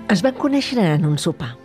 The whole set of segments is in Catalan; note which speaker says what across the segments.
Speaker 1: Es van conèixer en un sopar.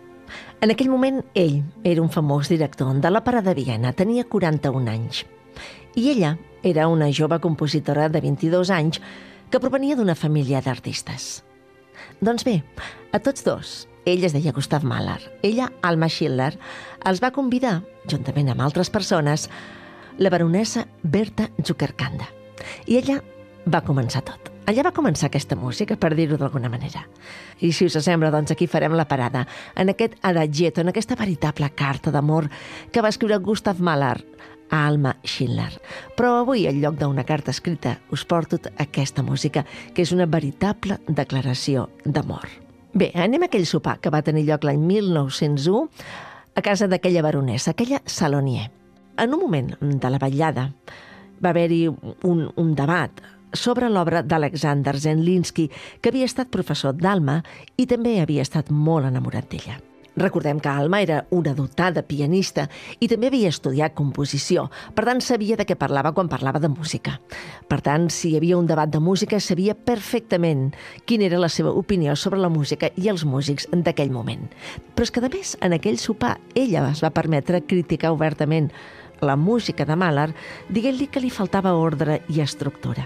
Speaker 1: En aquell moment, ell era un famós director de l'Òpera de Viena, tenia 41 anys. I ella era una jove compositora de 22 anys que provenia d'una família d'artistes. Doncs bé, a tots dos, ell es deia Gustav Mahler, ella, Alma Schindler, els va convidar, juntament amb altres persones, la baronessa Berta Zuckerkanda. I ella va començar tot. Allà va començar aquesta música, per dir-ho d'alguna manera. I si us sembla, doncs aquí farem la parada, en aquest adagietto, en aquesta veritable carta d'amor que va escriure Gustav Mahler a Alma Schindler. Però avui, en lloc d'una carta escrita, us porto aquesta música, que és una veritable declaració d'amor. Bé, anem a aquell sopar que va tenir lloc l'any 1901 a casa d'aquella baronessa, aquella Salonier. En un moment de la vetllada va haver-hi un debat sobre l'obra d'Alexander Zemlinsky, que havia estat professor d'Alma i també havia estat molt enamorat d'ella. Recordem que Alma era una dotada pianista i també havia estudiat composició, per tant sabia de què parlava quan parlava de música. Per tant, si hi havia un debat de música, sabia perfectament quina era la seva opinió sobre la música i els músics d'aquell moment. Però és que, a més, en aquell sopar, ella es va permetre criticar obertament la música de Mahler, dient-li que li faltava ordre i estructura.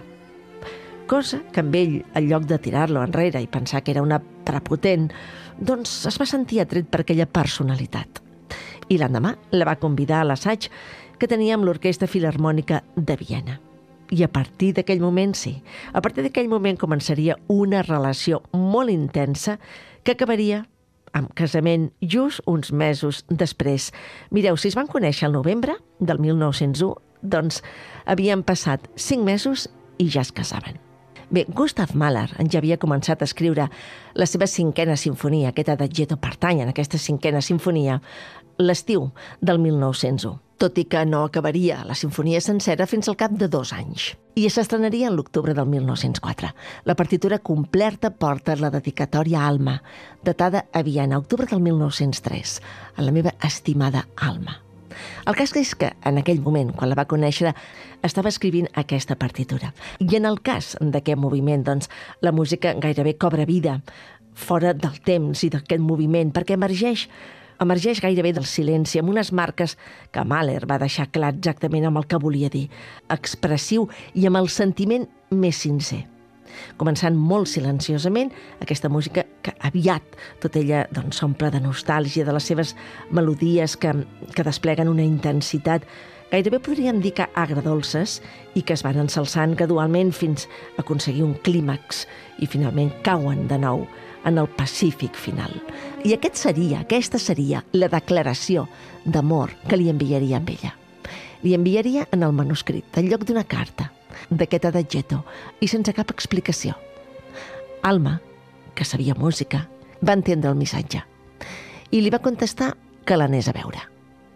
Speaker 1: Cosa que amb ell, en lloc de tirar-lo enrere i pensar que era una prepotent, doncs es va sentir atret per aquella personalitat. I l'endemà la va convidar a l'assaig que tenia amb l'Orquestra Filharmònica de Viena. I a partir d'aquell moment, sí, a partir d'aquell moment començaria una relació molt intensa que acabaria amb casament just uns mesos després. Mireu, si es van conèixer al novembre del 1901, doncs havien passat 5 mesos i ja es casaven. Bé, Gustav Mahler ja havia començat a escriure la seva 5a sinfonia, aquest adagietto pertany en aquesta 5a sinfonia, l'estiu del 1901, tot i que no acabaria la sinfonia sencera fins al cap de 2 anys. I s'estrenaria en l'octubre del 1904. La partitura completa porta la dedicatòria a Alma, datada a Viena, octubre del 1903, a la meva estimada Alma. El cas és que, en aquell moment, quan la va conèixer, estava escrivint aquesta partitura. I en el cas d'aquest moviment, doncs, la música gairebé cobra vida fora del temps i d'aquest moviment, perquè emergeix gairebé del silenci, amb unes marques que Mahler va deixar clar exactament amb el que volia dir, expressiu i amb el sentiment més sincer. Començant molt silenciosament, aquesta música que aviat tot ella s'omple de nostàlgia, de les seves melodies que despleguen una intensitat, gairebé podríem dir que agredolces i que es van ensalçant gradualment fins a aconseguir un clímax i finalment cauen de nou en el pacífic final. I aquesta seria la declaració d'amor que li enviaria a ella. Li enviaria en el manuscrit, en lloc d'una carta, d'aquest adagietto, i sense cap explicació. Alma, que sabia música, va entendre el missatge i li va contestar que l'anés a veure.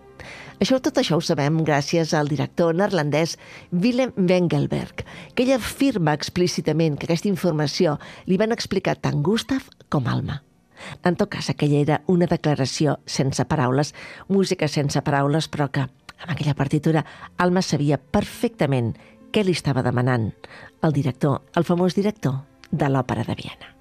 Speaker 1: Tot això ho sabem gràcies al director neerlandès Willem Wengelberg, que ell afirma explícitament que aquesta informació li van explicar tant Gustav com Alma. En tot cas, aquella era una declaració sense paraules, música sense paraules, però que, amb aquella partitura, Alma sabia perfectament què li estava demanant el director, el famós director de l'Òpera de Viena.